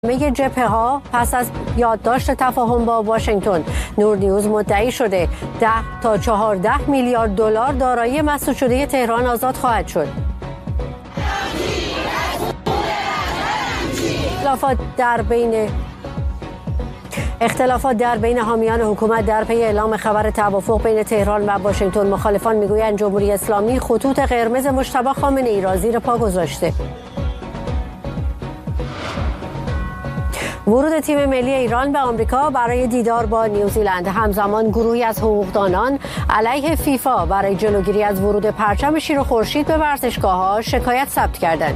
همه جبهه‌ها پس از یادداشت تفاهم با واشنگتن. نور نیوز مدعی شده 10 تا 14 میلیارد دلار دارایی مسدود شده تهران آزاد خواهد شد. اختلافات در بین حامیان حکومت در پی اعلام خبر توافق بین تهران و واشنگتن. مخالفان میگویند جمهوری اسلامی خطوط قرمز مجتبی خامنه‌ای را زیر پا گذاشته. ورود تیم ملی ایران به آمریکا برای دیدار با نیوزیلند. همزمان گروهی از حقوقدانان علیه فیفا برای جلوگیری از ورود پرچم شیر و خورشید به ورزشگاه‌ها شکایت ثبت کردند.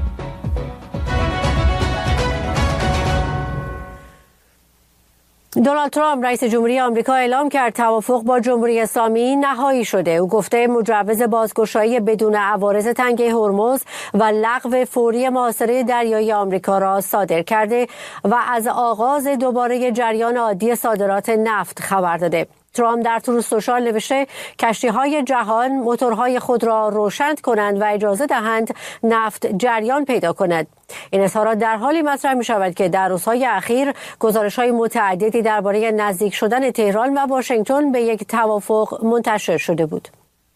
دونالد ترامپ رئیس جمهوری آمریکا اعلام کرد توافق با جمهوری اسلامی نهایی شده. او گفته مجوز بازگشایی بدون عوارض تنگه هرمز و لغو فوری محاصره دریایی آمریکا را صادر کرده و از آغاز دوباره جریان عادی صادرات نفت خبر داده. ترامپ در تروس سوشال نوشته کشتی‌های جهان موتورهای خود را روشن کنند و اجازه دهند نفت جریان پیدا کند. این اظهارات در حالی مطرح می‌شود که در روزهای اخیر گزارش‌های متعددی درباره نزدیک شدن تهران و واشنگتن به یک توافق منتشر شده بود.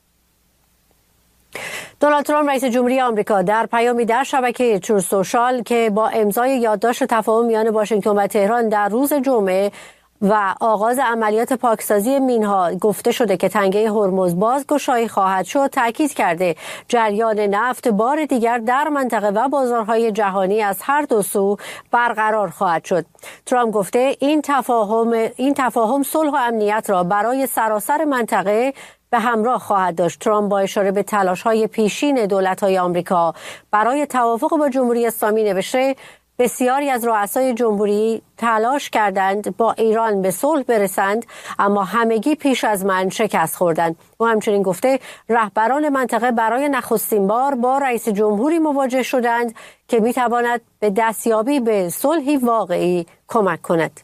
دونالد ترامپ رئیس جمهوری آمریکا در پیامی در شبکه تروس سوشال که با امضای یادداشت تفاهم میان واشنگتن و تهران در روز جمعه و آغاز عملیات پاکسازی مینها گفته شده که تنگه هرمز بازگشایی خواهد شد، تاکید کرده جریان نفت بار دیگر در منطقه و بازارهای جهانی از هر دو سو برقرار خواهد شد. ترامپ گفته این تفاهم صلح و امنیت را برای سراسر منطقه به همراه خواهد داشت. ترامپ با اشاره به تلاش‌های پیشین دولت‌های آمریکا برای توافق با جمهوری اسلامی نوشته بسیاری از رؤسای جمهوری تلاش کردند با ایران به صلح برسند، اما همگی پیش از من شکست خوردند. او همچنین گفته رهبران منطقه برای نخستین بار با رئیس جمهوری مواجه شدند که میتواند به دستیابی به صلحی واقعی کمک کند.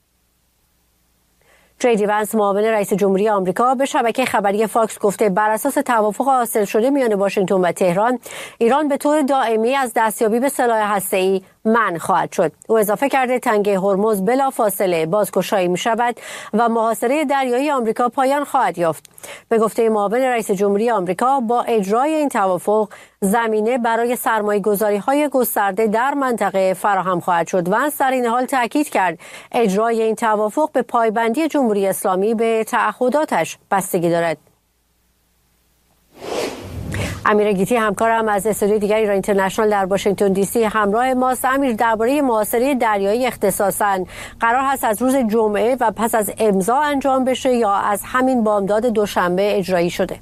جی وانس معاون رئیس جمهوری آمریکا به شبکه خبری فاکس گفته بر اساس توافق حاصل شده میان واشنگتن و تهران، ایران به طور دائمی از دستیابی به سلاح هسته‌ای منع خواهد شد. او اضافه کرده تنگه هرمز بلافاصله بازگشایی می شود و محاصره دریایی آمریکا پایان خواهد یافت. به گفته معاون رئیس جمهوری آمریکا با اجرای این توافق زمینه برای سرمایه‌گذاری‌های گسترده در منطقه فراهم خواهد شد. وانس در این حال تاکید کرد اجرای این توافق به پایبندی جمهوری اسلامی به تعهداتش بستگی دارد. امیر گیتی همکارم از استودیوی دیگر ایران اینترنشنال در واشنگتن دی سی همراه ماست. امیر، درباره محاصره دریایی اختصاصاً قرار هست از روز جمعه و پس از امضا انجام بشه یا از همین بامداد دوشنبه اجرایی شده؟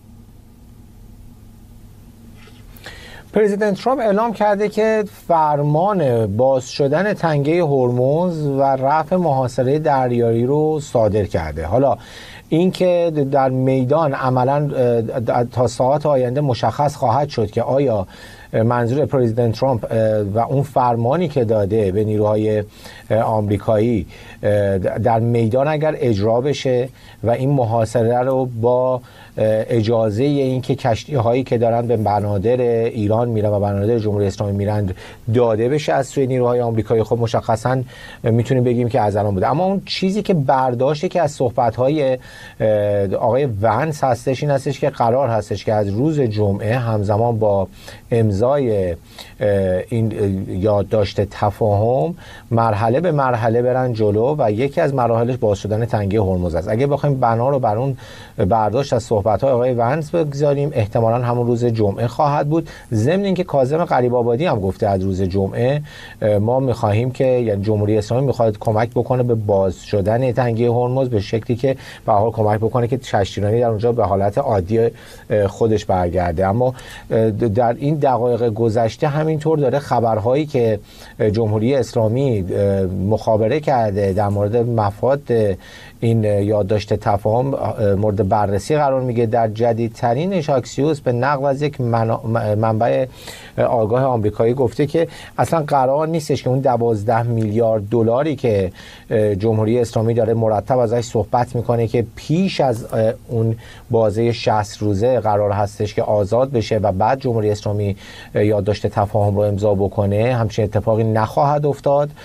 پرزیدنت ترامپ اعلام کرده که فرمان باز شدن تنگه هرمز و رفع محاصره دریایی رو صادر کرده. حالا اینکه در میدان عملاً تا ساعات آینده مشخص خواهد شد که آیا منظور پرزیدنت ترامپ و اون فرمانی که داده به نیروهای آمریکایی در میدان اگر اجرا بشه و این محاصره رو با اجازه اینکه کشتی‌هایی که دارن به بنادر ایران میرن و بنادر جمهوری اسلامی میرن داده بشه از سوی نیروهای آمریکایی، خب مشخصاً میتونیم بگیم که از الان بوده. اما اون چیزی که برداشتی که از صحبت‌های آقای وانس هستش این هستش که قرار هستش که از روز جمعه همزمان با امضای این یادداشت تفاهم مرحله به مرحله برن جلو و یکی از مراحلش باز شدن تنگه هرمز است. اگه بخوایم بنا رو بر اون برداشت از صحبت‌های آقای وانس بگذاریم، احتمالاً همون روز جمعه خواهد بود. ضمن اینکه کاظم غریب‌آبادی هم گفته از روز جمعه ما می‌خواهیم که یعنی جمهوری اسلامی می‌خواد کمک بکنه به باز شدن تنگه هرمز به شکلی که به حال کمک بکنه که کشتیرانی در اونجا به حالت عادی خودش برگرده. اما در این دقایق گذشته همینطور داره خبرهایی که جمهوری اسلامی مخابره کرده در مورد مفاد این یادداشت تفاهم مورد بررسی قرار میگه. در جدیدترینش اکسیوس به نقل از یک منبع آگاه آمریکایی گفته که اصلا قرار نیستش که اون 12 میلیارد دلاری که جمهوری اسلامی داره مرتب ازش صحبت میکنه که پیش از اون بازه 60 روزه قرار هستش که آزاد بشه و بعد جمهوری اسلامی یادداشت تفاهم رو امضا بکنه همچین اتفاقی نخواهد افتاد